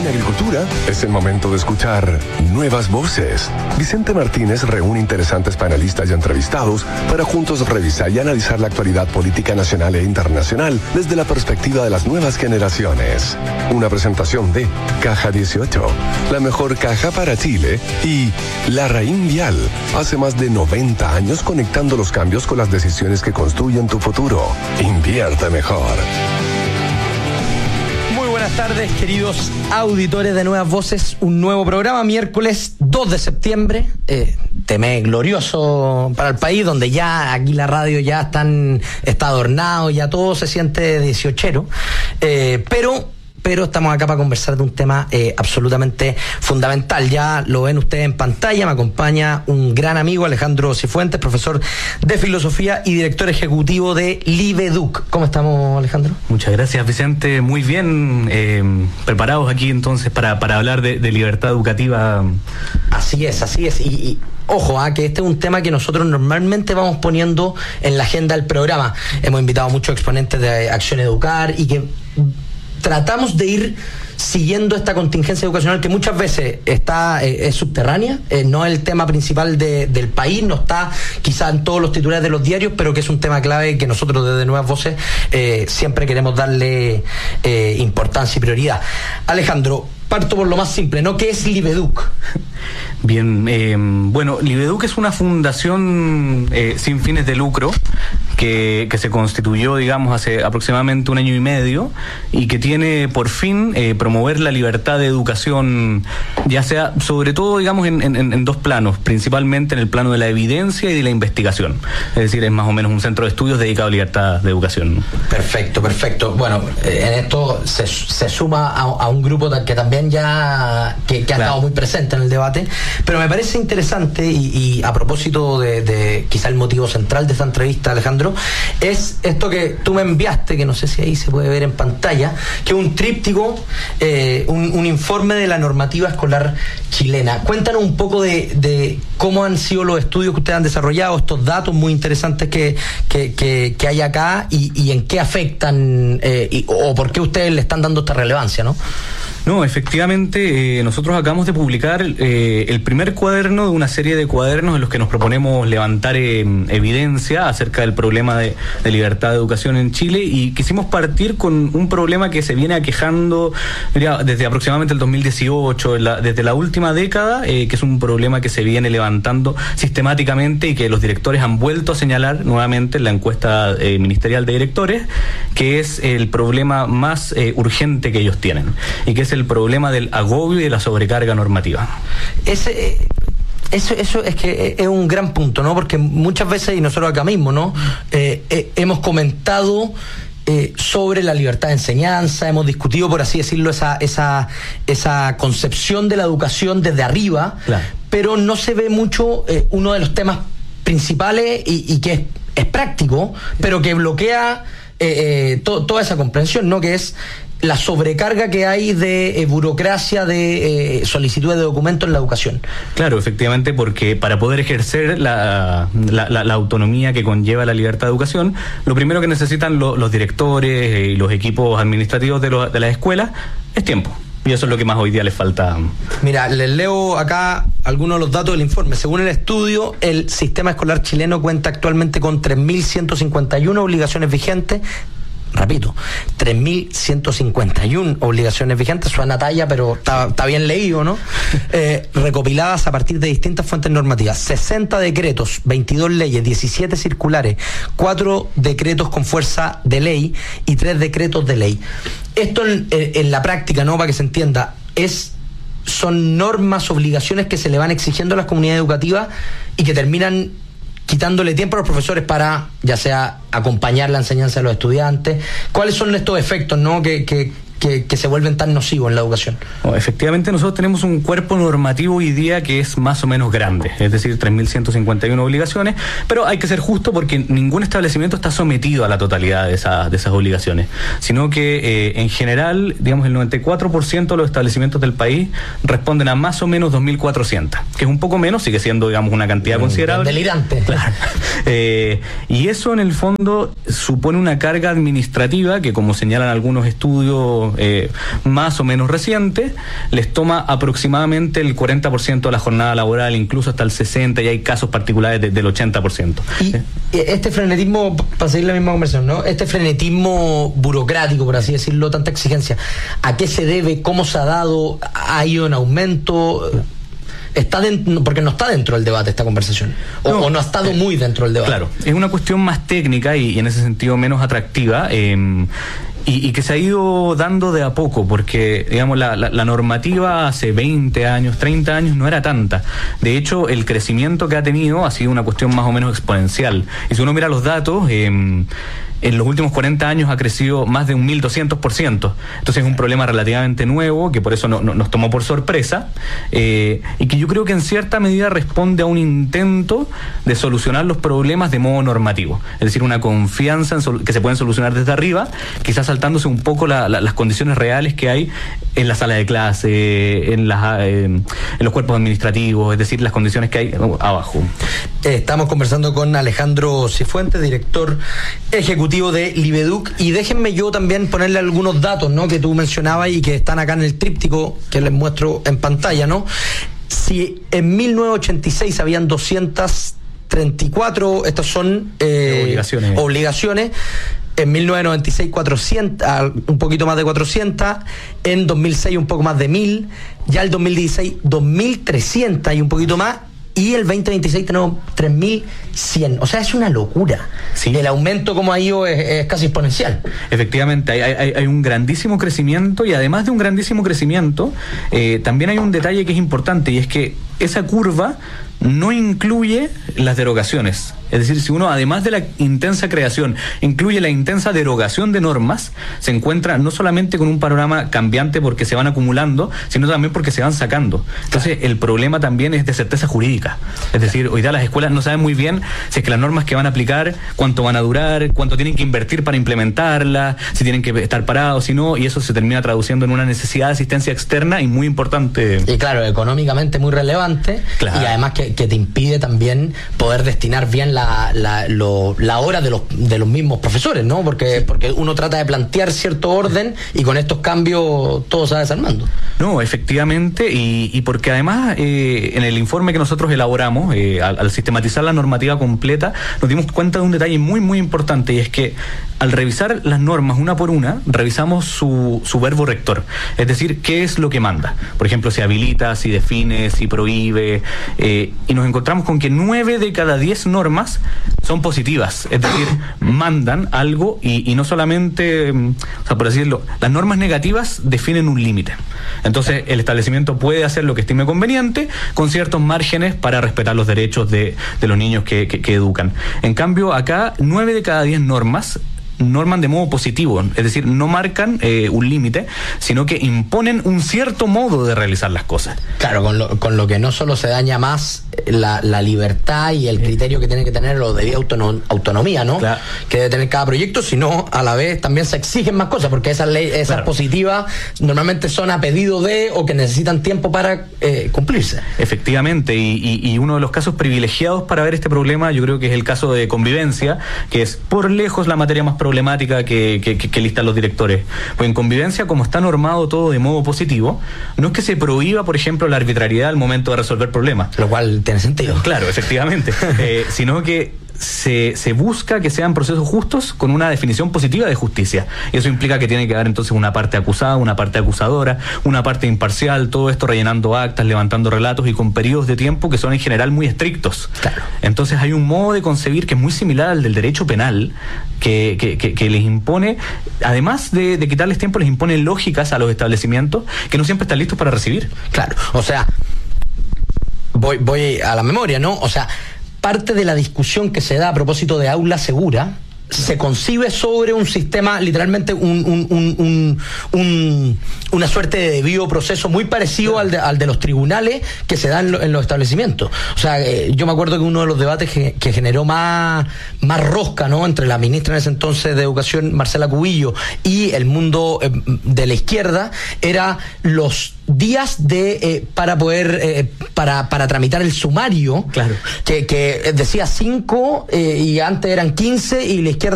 En agricultura es el momento de escuchar nuevas voces. Vicente Martínez reúne interesantes panelistas y entrevistados para juntos revisar y analizar la actualidad política nacional e internacional desde la perspectiva de las nuevas generaciones. Una presentación de Caja 18, la mejor caja para Chile, y Larraín Vial, hace más de 90 años conectando los cambios con las decisiones que construyen tu futuro. Invierte mejor. Buenas tardes, queridos auditores de Nuevas Voces, un nuevo programa, miércoles 2 de septiembre, mes glorioso para el país, donde ya aquí la radio ya está adornado, ya todo se siente 18ero, pero estamos acá para conversar de un tema absolutamente fundamental. Ya lo ven ustedes en pantalla, me acompaña un gran amigo, Alejandro Cifuentes, profesor de filosofía y director ejecutivo de LIBEDUC. ¿Cómo estamos, Alejandro? Muchas gracias, Vicente. Muy bien, preparados aquí entonces para hablar de libertad educativa. Así es. Y ojo, que este es un tema que nosotros normalmente vamos poniendo en la agenda del programa. Hemos invitado a muchos exponentes de Acción Educar y que tratamos de ir siguiendo esta contingencia educacional que muchas veces es subterránea, no es el tema principal del país, no está quizá en todos los titulares de los diarios, pero que es un tema clave que nosotros desde Nuevas Voces siempre queremos darle importancia y prioridad. Alejandro, parto por lo más simple, ¿no? ¿Qué es LIBEDUC? Bien, bueno, LIBEDUC es una fundación sin fines de lucro que se constituyó, digamos, hace aproximadamente 1 año y medio y que tiene por fin promover la libertad de educación, ya sea, sobre todo, digamos, en dos planos, principalmente en el plano de la evidencia y de la investigación. Es decir, es más o menos un centro de estudios dedicado a libertad de educación. Perfecto. Bueno, en esto se suma a un grupo que también ya que ha estado muy presente en el debate, pero me parece interesante y a propósito de quizá el motivo central de esta entrevista, Alejandro, es esto que tú me enviaste, que no sé si ahí se puede ver en pantalla, que es un tríptico, un informe de la normativa escolar chilena. Cuéntanos un poco de cómo han sido los estudios que ustedes han desarrollado, estos datos muy interesantes que hay acá y en qué afectan o por qué ustedes le están dando esta relevancia, ¿no? No, efectivamente, nosotros acabamos de publicar el primer cuaderno de una serie de cuadernos en los que nos proponemos levantar evidencia acerca del problema de libertad de educación en Chile, y quisimos partir con un problema que se viene aquejando desde aproximadamente el 2018, desde la última década, que es un problema que se viene levantando sistemáticamente y que los directores han vuelto a señalar nuevamente en la encuesta ministerial de directores, que es el problema más urgente que ellos tienen, y que es el problema del agobio y de la sobrecarga normativa. Eso es que es un gran punto, ¿no? Porque muchas veces, y nosotros acá mismo, ¿no? Hemos comentado sobre la libertad de enseñanza, hemos discutido, por así decirlo, esa concepción de la educación desde arriba, claro, pero no se ve mucho uno de los temas principales y que es práctico, pero que bloquea toda esa comprensión, ¿no? Que es la sobrecarga que hay de burocracia, de solicitudes de documentos en la educación. Claro, efectivamente, porque para poder ejercer la autonomía que conlleva la libertad de educación, lo primero que necesitan los directores y los equipos administrativos de las escuelas es tiempo. Y eso es lo que más hoy día les falta. Mira, les leo acá algunos de los datos del informe. Según el estudio, el sistema escolar chileno cuenta actualmente con 3.151 obligaciones vigentes. Repito, 3.151 obligaciones vigentes, suena talla, pero está bien leído, ¿no? Recopiladas a partir de distintas fuentes normativas. 60 decretos, 22 leyes, 17 circulares, 4 decretos con fuerza de ley y 3 decretos de ley. Esto en la práctica, ¿no? Para que se entienda, son normas, obligaciones que se le van exigiendo a las comunidades educativas y que terminan quitándole tiempo a los profesores para, ya sea, acompañar la enseñanza de los estudiantes. ¿Cuáles son estos efectos, no, que se vuelven tan nocivos en la educación? Efectivamente, nosotros tenemos un cuerpo normativo hoy día que es más o menos grande, es decir, 3.151 obligaciones, pero hay que ser justo porque ningún establecimiento está sometido a la totalidad de esas obligaciones, sino que en general, digamos, el 94% de los establecimientos del país responden a más o menos 2.400, que es un poco menos, sigue siendo, digamos, una cantidad considerable. Delirante. Claro. Y eso, en el fondo, supone una carga administrativa que, como señalan algunos estudios estudio más o menos reciente, les toma aproximadamente el 40% de la jornada laboral, incluso hasta el 60%, y hay casos particulares del 80%. Y este frenetismo, para seguir la misma conversación, ¿no? Este frenetismo burocrático, por así decirlo, tanta exigencia, ¿a qué se debe? ¿Cómo se ha dado? ¿Ha ido en aumento? Porque no está dentro del debate esta conversación, o no ha estado muy dentro del debate. Claro, es una cuestión más técnica y en ese sentido menos atractiva, y que se ha ido dando de a poco, porque digamos la normativa hace 20 años, 30 años no era tanta. De hecho, el crecimiento que ha tenido ha sido una cuestión más o menos exponencial. Y si uno mira los datos, en los últimos 40 años ha crecido más de un 1.200%. Entonces es un problema relativamente nuevo, que por eso nos tomó por sorpresa, y que yo creo que en cierta medida responde a un intento de solucionar los problemas de modo normativo. Es decir, una confianza en que se pueden solucionar desde arriba, quizás saltándose un poco las condiciones reales que hay en la sala de clase, en los cuerpos administrativos, es decir, las condiciones que hay abajo. Estamos conversando con Alejandro Cifuentes, director ejecutivo de Liveduc, y déjenme yo también ponerle algunos datos, ¿no?, que tú mencionabas y que están acá en el tríptico que les muestro en pantalla, ¿no? Si en 1986 habían 234, estas son obligaciones. En 1996 400, un poquito más de 400, en 2006 un poco más de 1000, ya el 2016 2300 y un poquito más, y el 2026 tenemos 3100. O sea, es una locura. Sí. El aumento como ha ido es casi exponencial. Efectivamente, hay un grandísimo crecimiento, y además de un grandísimo crecimiento, también hay un detalle que es importante, y es que esa curva no incluye las derogaciones. Es decir, si uno, además de la intensa creación, incluye la intensa derogación de normas, se encuentra no solamente con un panorama cambiante porque se van acumulando, sino también porque se van sacando. Entonces, el problema también es de certeza jurídica. Es decir, hoy día las escuelas no saben muy bien si es que las normas que van a aplicar, cuánto van a durar, cuánto tienen que invertir para implementarlas, si tienen que estar parados, si no, y eso se termina traduciendo en una necesidad de asistencia externa y muy importante. Y claro, económicamente muy relevante, claro. Y además que te impide también poder destinar bien la hora de los mismos profesores, ¿no? Porque uno trata de plantear cierto orden y con estos cambios todo se va desarmando. No, efectivamente, y porque además en el informe que nosotros elaboramos, al sistematizar la normativa completa, nos dimos cuenta de un detalle muy, muy importante, y es que al revisar las normas una por una, revisamos su verbo rector, es decir, qué es lo que manda. Por ejemplo, si habilita, si define, si prohíbe, y nos encontramos con que 9 de cada 10 normas son positivas, es decir, mandan algo, y no solamente, o sea, por decirlo, las normas negativas definen un límite. Entonces, el establecimiento puede hacer lo que estime conveniente, con ciertos márgenes para respetar los derechos de los niños que educan. En cambio, acá, 9 de cada 10 normas norman de modo positivo, es decir, no marcan un límite, sino que imponen un cierto modo de realizar las cosas. Claro, con lo que no solo se daña más la libertad y el criterio que tiene que tener lo de autonomía, ¿no? Claro. Que debe tener cada proyecto, sino a la vez también se exigen más cosas, porque esas claro, positivas normalmente son a pedido de, o que necesitan tiempo para cumplirse. Efectivamente, y uno de los casos privilegiados para ver este problema, yo creo que es el caso de convivencia, que es por lejos la materia más problemática que listan los directores. Pues en convivencia, como está normado todo de modo positivo, no es que se prohíba, por ejemplo, la arbitrariedad al momento de resolver problemas. Lo cual tiene sentido. Claro, efectivamente. Sino que se busca que sean procesos justos con una definición positiva de justicia. Y eso implica que tiene que haber entonces una parte acusada, una parte acusadora, una parte imparcial, todo esto rellenando actas, levantando relatos y con periodos de tiempo que son en general muy estrictos. Claro. Entonces hay un modo de concebir que es muy similar al del derecho penal, que les impone, además de quitarles tiempo, les impone lógicas a los establecimientos que no siempre están listos para recibir. Claro, o sea, voy a la memoria, ¿no? O sea, parte de la discusión que se da a propósito de aula segura se concibe sobre un sistema, literalmente una suerte de debido proceso muy parecido al de los tribunales que se dan en los establecimientos. O sea, yo me acuerdo que uno de los debates que generó más rosca, ¿no?, entre la ministra en ese entonces de Educación, Marcela Cubillo, y el mundo de la izquierda, era los días para poder para tramitar el sumario. Claro. Que decía 5 y antes eran 15, y la izquierda